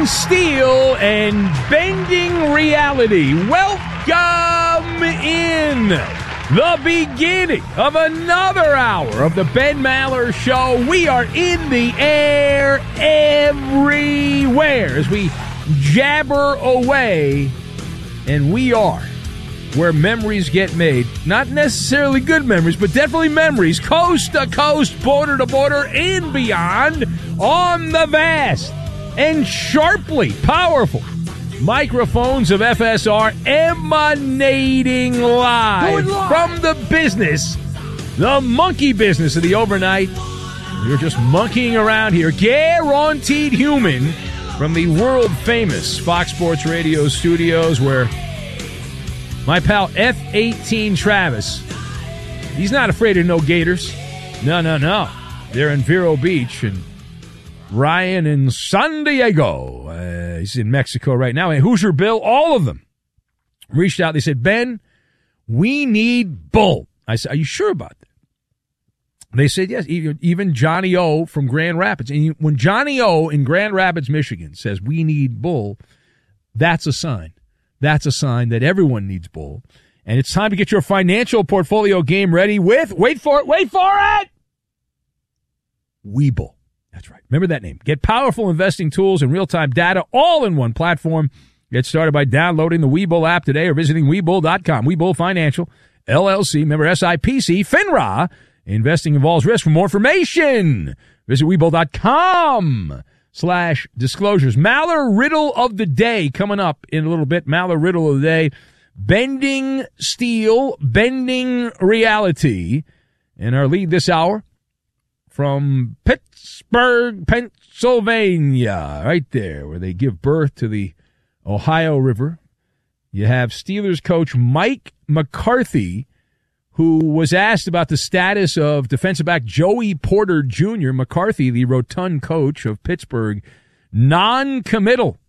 steel and bending reality. Welcome in the beginning of another hour of the Ben Maller Show. We are in the air everywhere as we jabber away, and we are where memories get made. Not necessarily good memories, but definitely memories, coast to coast, border to border, and beyond, on the vast and sharply powerful microphones of FSR, emanating live from the business, the monkey business of the overnight. You're just monkeying around here, guaranteed human, from the world-famous Fox Sports Radio studios, where my pal F-18 Travis, he's not afraid of no gators. No. They're in Vero Beach, and Ryan in San Diego. He's in Mexico right now. And Hoosier Bill, all of them reached out. They said, Ben, we need bull. I said, are you sure about that? They said, yes. Even Johnny O from Grand Rapids. And when Johnny O in Grand Rapids, Michigan says we need bull, that's a sign. That's a sign that everyone needs bull. And it's time to get your financial portfolio game ready with, wait for it, Webull. That's right. Remember that name. Get powerful investing tools and real-time data all in one platform. Get started by downloading the Webull app today or visiting Webull.com. Webull Financial, LLC, member SIPC, FINRA. Investing involves risk. For more information, visit Webull.com/disclosures. Maller Riddle of the Day coming up in a little bit. Maller Riddle of the Day. Bending steel, bending reality. And our lead this hour from Pittsburgh, Pennsylvania, right there, where they give birth to the Ohio River. You have Steelers coach Mike McCarthy, who was asked about the status of defensive back Joey Porter Jr. McCarthy, the rotund coach of Pittsburgh, non-committal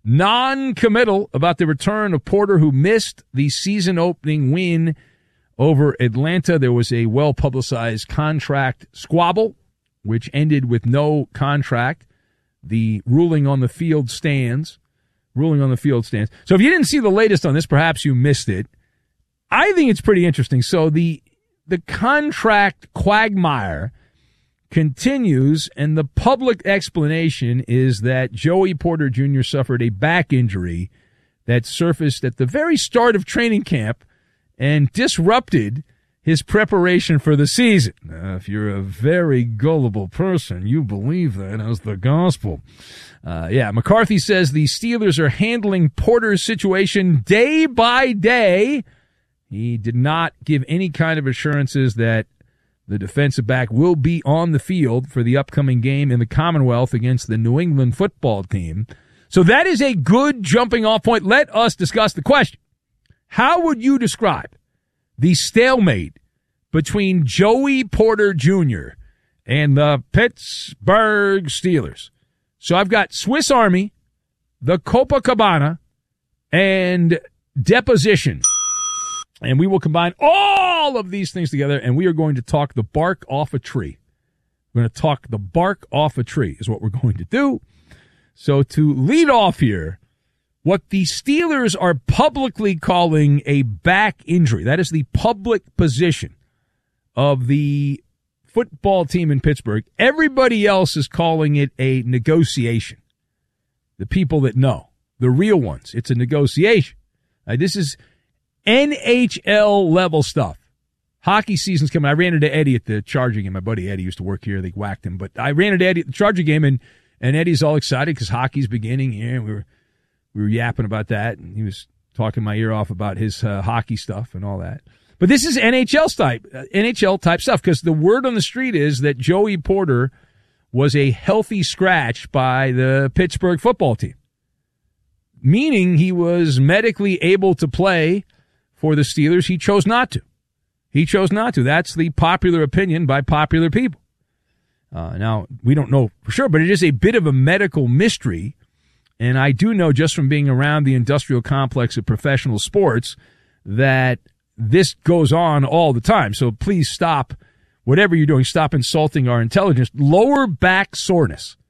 about the return of Porter, who missed the season-opening win over Atlanta. There was a well-publicized contract squabble, which ended with no contract. The ruling on the field stands. So if you didn't see the latest on this, perhaps you missed it. I think it's pretty interesting. So the contract quagmire continues, and the public explanation is that Joey Porter Jr. suffered a back injury that surfaced at the very start of training camp and disrupted his preparation for the season. If you're a very gullible person, you believe that as the gospel. McCarthy says the Steelers are handling Porter's situation day by day. He did not give any kind of assurances that the defensive back will be on the field for the upcoming game in the Commonwealth against the New England football team. So that is a good jumping off point. Let us discuss the question. How would you describe the stalemate between Joey Porter Jr. and the Pittsburgh Steelers? So I've got Swiss Army, the Copacabana, and deposition. And we will combine all of these things together, and we are going to talk the bark off a tree. We're going to talk the bark off a tree is what we're going to do. So to lead off here, what the Steelers are publicly calling a back injury, that is the public position of the football team in Pittsburgh. Everybody else is calling it a negotiation. The people that know, the real ones, it's a negotiation. This is NHL level stuff. Hockey season's coming. I ran into Eddie at the Charger game. My buddy Eddie used to work here. They whacked him. But I ran into Eddie at the Charger game, and Eddie's all excited because hockey's beginning here. And we were yapping about that, and he was talking my ear off about his hockey stuff and all that. But this is NHL type stuff, because the word on the street is that Joey Porter was a healthy scratch by the Pittsburgh football team, meaning he was medically able to play for the Steelers. He chose not to. That's the popular opinion by popular people. Now, we don't know for sure, but it is a bit of a medical mystery. And I do know, just from being around the industrial complex of professional sports, that this goes on all the time. So please stop, whatever you're doing, stop insulting our intelligence. Lower back soreness.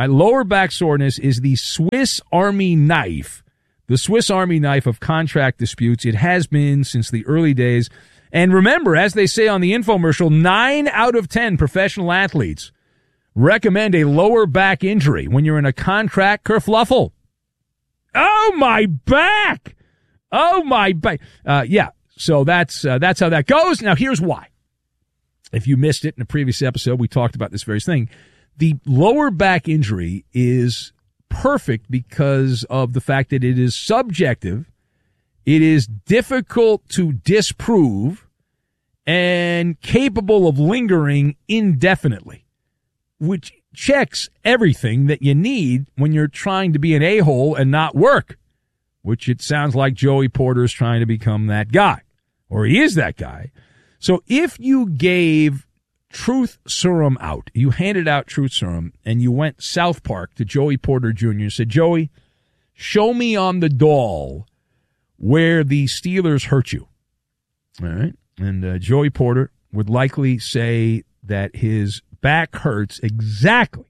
Lower back soreness is the Swiss Army knife. The Swiss Army knife of contract disputes. It has been since the early days. And remember, as they say on the infomercial, 9 out of 10 professional athletes recommend a lower back injury when you're in a contract kerfluffle. Oh, my back! Oh, my back! Yeah, so that's how that goes. Now, here's why. If you missed it in a previous episode, we talked about this very thing. The lower back injury is perfect because of the fact that it is subjective, it is difficult to disprove, and capable of lingering indefinitely, which checks everything that you need when you're trying to be an a-hole and not work, which it sounds like Joey Porter is trying to become that guy, or he is that guy. So if you gave Truth Serum out, you handed out Truth Serum, and you went South Park to Joey Porter Jr. and said, Joey, show me on the doll where the Steelers hurt you. All right. And Joey Porter would likely say that his back hurts exactly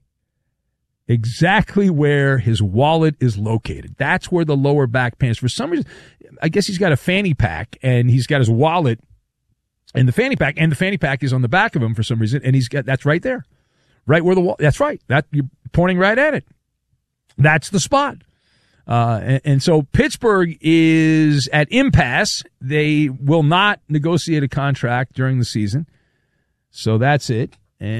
where his wallet is located. That's where the lower back pain is. For some reason, I guess he's got a fanny pack, and he's got his wallet in the fanny pack, and the fanny pack is on the back of him for some reason, and that's right there, right where the wall. That's right. That you're pointing right at it. That's the spot. And so Pittsburgh is at impasse. They will not negotiate a contract during the season. So that's it.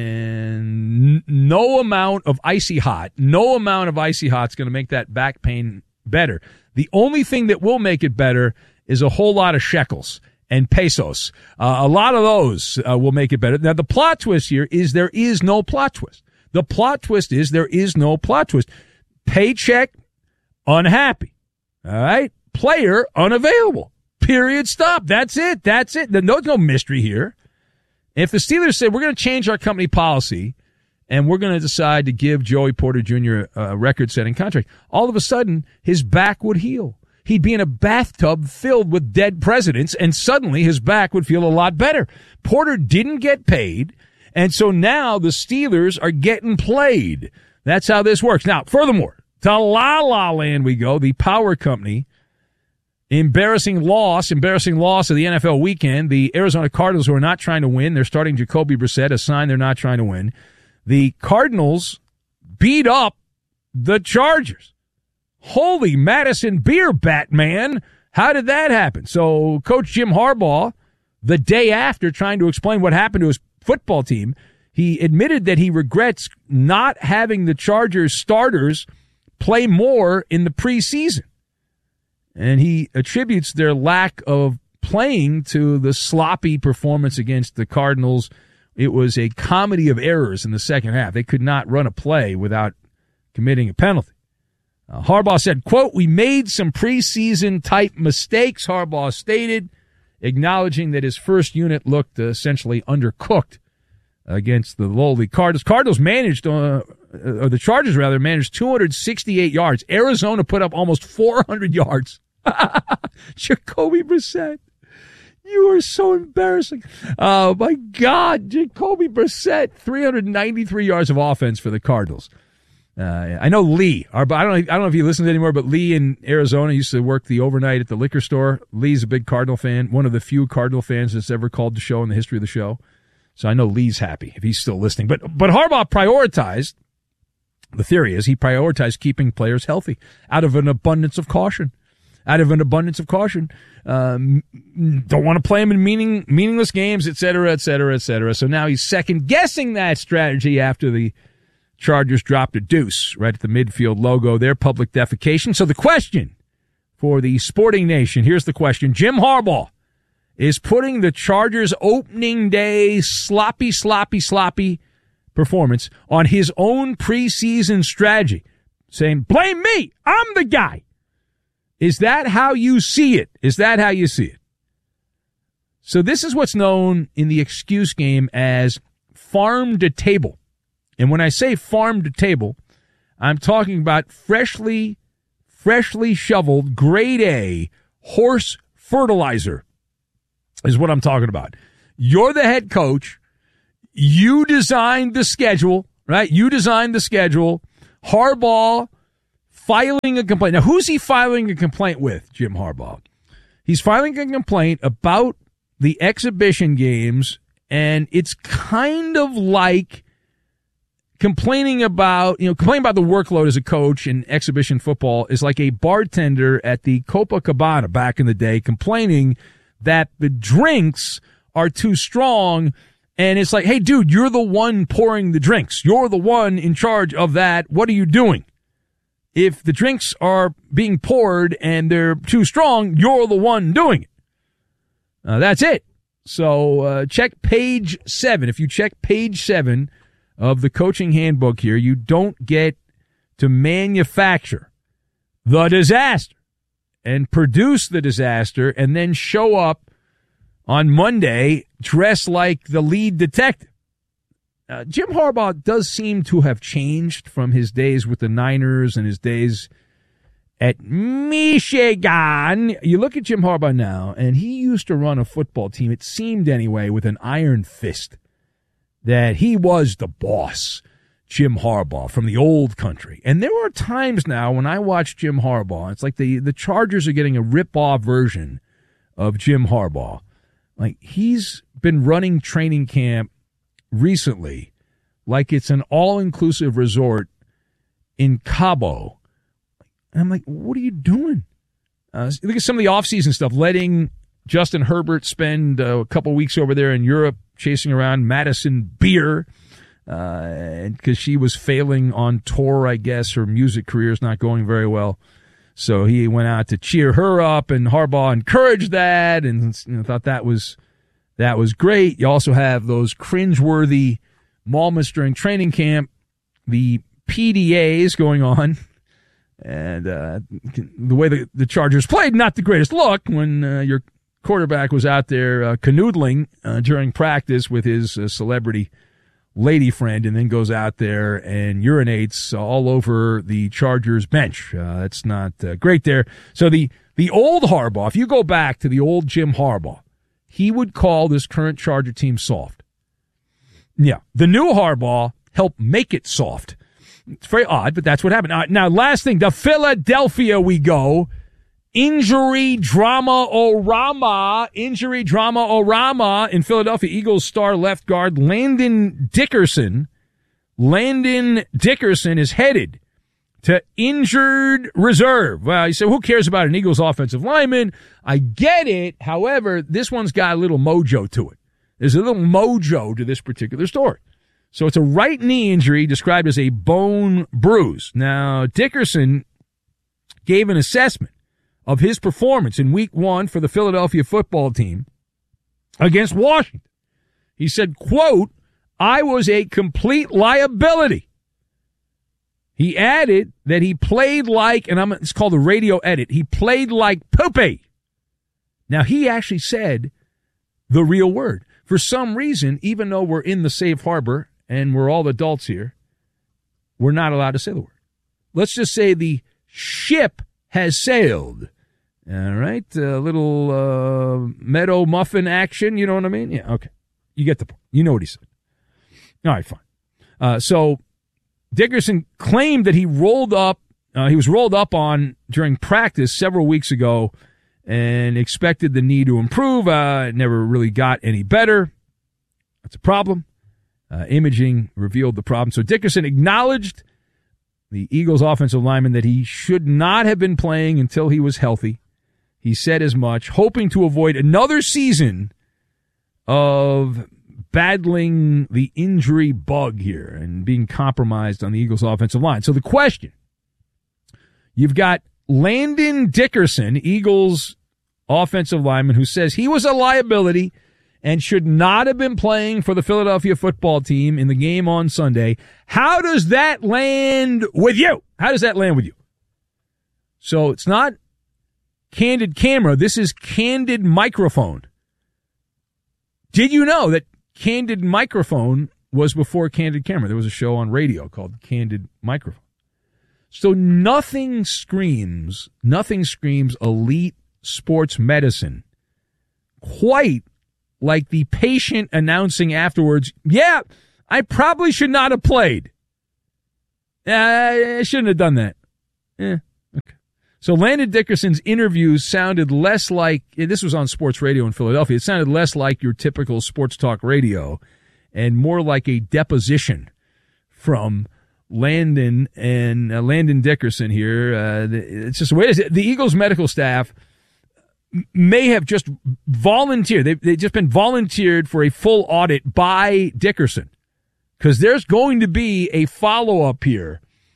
And no amount of icy hot is going to make that back pain better. The only thing that will make it better is a whole lot of shekels and pesos. A lot of those will make it better. Now, the plot twist here is there is no plot twist. The plot twist is there is no plot twist. Paycheck, unhappy. All right? Player, unavailable. Period. Stop. That's it. There's no mystery here. If the Steelers say, we're going to change our company policy and we're going to decide to give Joey Porter Jr. a record-setting contract, all of a sudden, his back would heal. He'd be in a bathtub filled with dead presidents, and suddenly his back would feel a lot better. Porter didn't get paid, and so now the Steelers are getting played. That's how this works. Now, furthermore, to La La Land we go, the power company. Embarrassing loss of the NFL weekend. The Arizona Cardinals, who are not trying to win, they're starting Jacoby Brissett, a sign they're not trying to win. The Cardinals beat up the Chargers. Holy Madison beer, Batman. How did that happen? So Coach Jim Harbaugh, the day after trying to explain what happened to his football team, he admitted that he regrets not having the Chargers starters play more in the preseason. And he attributes their lack of playing to the sloppy performance against the Cardinals. It was a comedy of errors in the second half. They could not run a play without committing a penalty. Harbaugh said, quote, "We made some preseason type mistakes," Harbaugh stated, acknowledging that his first unit looked essentially undercooked against the lowly Cardinals. The Chargers managed 268 yards. Arizona put up almost 400 yards. Jacoby Brissett. You are so embarrassing. Oh, my God. Jacoby Brissett, 393 yards of offense for the Cardinals. I know Lee. I don't know if he listens anymore, but Lee in Arizona used to work the overnight at the liquor store. Lee's a big Cardinal fan, one of the few Cardinal fans that's ever called the show in the history of the show. So I know Lee's happy if he's still listening. But Harbaugh prioritized, the theory is he prioritized keeping players healthy out of an abundance of caution. Don't want to play him in meaningless games, et cetera, et cetera, et cetera. So now he's second-guessing that strategy after the Chargers dropped a deuce right at the midfield logo, their public defecation. So the question for the Sporting Nation, here's the question. Jim Harbaugh is putting the Chargers' opening day sloppy performance on his own preseason strategy, saying, blame me, I'm the guy. Is that how you see it? So this is what's known in the excuse game as farm to table. And when I say farm to table, I'm talking about freshly shoveled grade A horse fertilizer is what I'm talking about. You're the head coach. You designed the schedule, right? You designed the schedule. Harbaugh filing a complaint. Now, who's he filing a complaint with, Jim Harbaugh? He's filing a complaint about the exhibition games, and it's kind of like complaining about the workload as a coach in exhibition football is like a bartender at the Copacabana back in the day complaining that the drinks are too strong. And it's like, hey, dude, you're the one pouring the drinks. You're the one in charge of that. What are you doing? If the drinks are being poured and they're too strong, you're the one doing it. That's it. So check page 7. If you check page 7 of the coaching handbook here, you don't get to manufacture the disaster and produce the disaster and then show up on Monday dressed like the lead detective. Jim Harbaugh does seem to have changed from his days with the Niners and his days at Michigan. You look at Jim Harbaugh now, and he used to run a football team, it seemed anyway, with an iron fist. That he was the boss, Jim Harbaugh, from the old country. And there are times now when I watch Jim Harbaugh, it's like the Chargers are getting a rip-off version of Jim Harbaugh. Like, he's been running training camp recently like it's an all-inclusive resort in Cabo. And I'm like, what are you doing? Look at some of the off-season stuff, letting Justin Herbert spend a couple weeks over there in Europe chasing around Madison Beer because she was failing on tour, I guess. Her music career is not going very well. So he went out to cheer her up, and Harbaugh encouraged that and thought that was great. You also have those cringeworthy moments during training camp, the PDAs going on, and the way the Chargers played, not the greatest look when your quarterback was out there canoodling during practice with his celebrity lady friend and then goes out there and urinates all over the Chargers bench. That's not great there. So the old Harbaugh, if you go back to the old Jim Harbaugh, he would call this current Charger team soft. Yeah. The new Harbaugh helped make it soft. It's very odd, but that's what happened. Now, last thing, to Philadelphia we go. Injury drama-orama in Philadelphia. Eagles star left guard Landon Dickerson. Landon Dickerson is headed to injured reserve. Well, you say, who cares about an Eagles offensive lineman? I get it. However, this one's got a little mojo to it. There's a little mojo to this particular story. So it's a right knee injury described as a bone bruise. Now, Dickerson gave an assessment of his performance in week 1 for the Philadelphia football team against Washington. He said, quote, I was a complete liability. He added that he played like, and it's called a radio edit, he played like poopy. Now, he actually said the real word. For some reason, even though we're in the safe harbor and we're all adults here, we're not allowed to say the word. Let's just say the ship has sailed. All right. A little meadow muffin action. You know what I mean? Yeah. Okay. You get the point. You know what he said. All right. Fine. So Dickerson claimed that he was rolled up on during practice several weeks ago and expected the knee to improve. It never really got any better. That's a problem. Imaging revealed the problem. So Dickerson acknowledged the Eagles offensive lineman that he should not have been playing until he was healthy. He said as much, hoping to avoid another season of battling the injury bug here and being compromised on the Eagles offensive line. So the question, you've got Landon Dickerson, Eagles offensive lineman, who says he was a liability and should not have been playing for the Philadelphia football team in the game on Sunday. How does that land with you? How does that land with you? So it's not Candid Camera. This is Candid Microphone. Did you know that Candid Microphone was before Candid Camera? There was a show on radio called Candid Microphone. So nothing screams elite sports medicine quite like the patient announcing afterwards, yeah, I probably should not have played. I shouldn't have done that. Okay. So Landon Dickerson's interviews sounded less like, this was on sports radio in Philadelphia, it sounded less like your typical sports talk radio and more like a deposition from Landon Dickerson here. It's just the way it is. The Eagles medical staff may have just volunteered. They've just been volunteered for a full audit by Dickerson because there's going to be a follow-up here.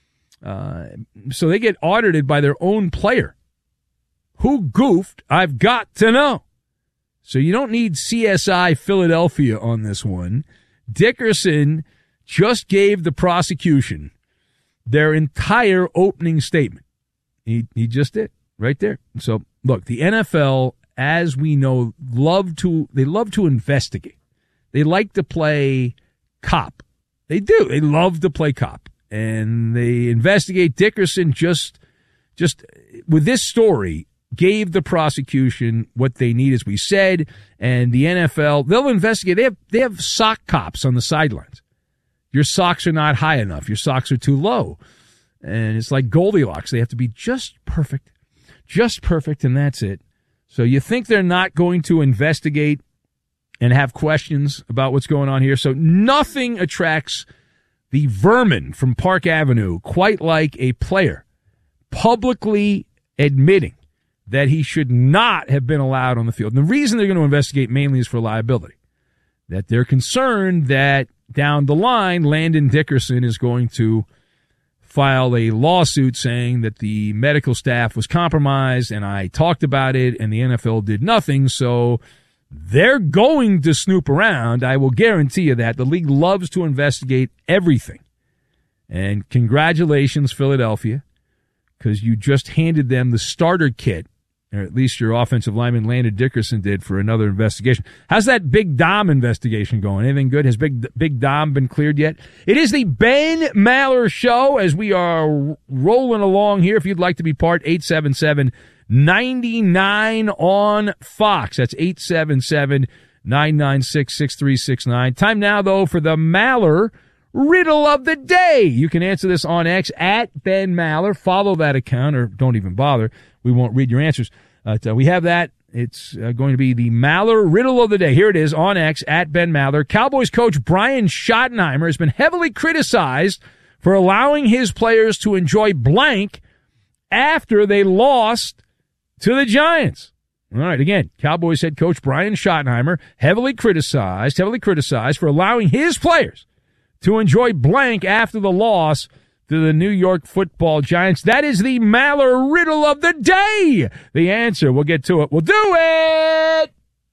So they get audited by their own player. Who goofed? I've got to know. So you don't need CSI Philadelphia on this one. Dickerson just gave the prosecution their entire opening statement. He just did right there. So look, the NFL, as we know, love to investigate. They like to play cop. They do. They love to play cop. And they investigate. Dickerson just with this story gave the prosecution what they need, as we said, and the NFL, they'll investigate. They have sock cops on the sidelines. Your socks are not high enough. Your socks are too low. And it's like Goldilocks. They have to be just perfect, and that's it. So you think they're not going to investigate and have questions about what's going on here? So nothing attracts the vermin from Park Avenue quite like a player publicly admitting that he should not have been allowed on the field. And the reason they're going to investigate mainly is for liability. That they're concerned that down the line, Landon Dickerson is going to file a lawsuit saying that the medical staff was compromised and I talked about it and the NFL did nothing. So they're going to snoop around. I will guarantee you that. The league loves to investigate everything. And congratulations, Philadelphia, because you just handed them the starter kit, or at least your offensive lineman Landon Dickerson did, for another investigation. How's that Big Dom investigation going? Anything good? Has Big Dom been cleared yet? It is the Ben Maller Show as we are rolling along here. If you'd like to be part, 877-99 on Fox. That's 877-996-6369. Time now, though, for the Maller Riddle of the Day. You can answer this on X at Ben Maller. Follow that account, or don't even bother. We won't read your answers. We have that. It's going to be the Maller Riddle of the Day. Here it is on X at Ben Maller. Cowboys coach Brian Schottenheimer has been heavily criticized for allowing his players to enjoy blank after they lost to the Giants. All right, again, Cowboys head coach Brian Schottenheimer heavily criticized for allowing his players to enjoy blank after the loss to the New York Football Giants. That is the Maller Riddle of the Day. The answer, we'll get to it. We'll do it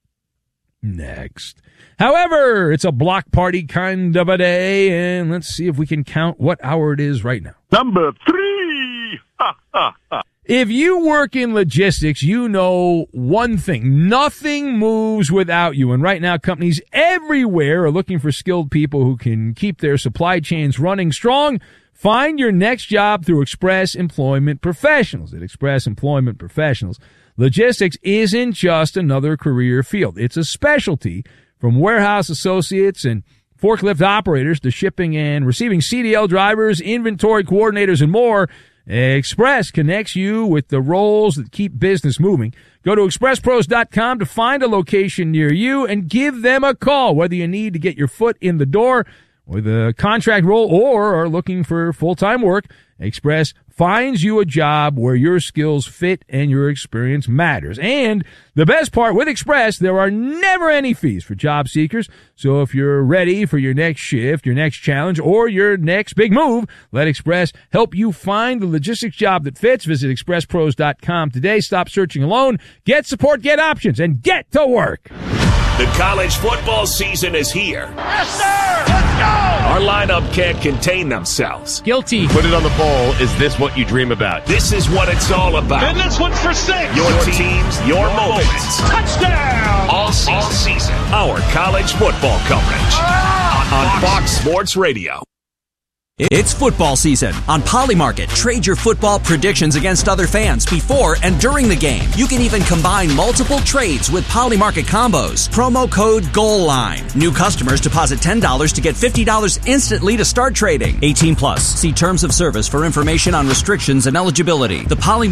next. However, it's a block party kind of a day, and let's see if we can count what hour it is right now. Number 3. If you work in logistics, you know one thing. Nothing moves without you. And right now, companies everywhere are looking for skilled people who can keep their supply chains running strong. Find your next job through Express Employment Professionals. At Express Employment Professionals, logistics isn't just another career field. It's a specialty, from warehouse associates and forklift operators to shipping and receiving CDL drivers, inventory coordinators, and more. Express connects you with the roles that keep business moving. Go to expresspros.com to find a location near you and give them a call, whether you need to get your foot in the door with a contract role or are looking for full-time work. Express finds you a job where your skills fit and your experience matters. And the best part, with Express, there are never any fees for job seekers. So if you're ready for your next shift, your next challenge, or your next big move, let Express help you find the logistics job that fits. Visit expresspros.com today. Stop searching alone. Get support, get options, and get to work. The college football season is here. Yes, sir! Let's go! Our lineup can't contain themselves. Guilty. Put it on the poll. Is this what you dream about? This is what it's all about. And this one's for 6. Your teams, your moments. Touchdown! All season. Our college football coverage on Fox Sports Radio. It's football season. On Polymarket, trade your football predictions against other fans before and during the game. You can even combine multiple trades with Polymarket combos. Promo code GOALLINE. New customers deposit $10 to get $50 instantly to start trading. 18 plus. See terms of service for information on restrictions and eligibility. The Polymarket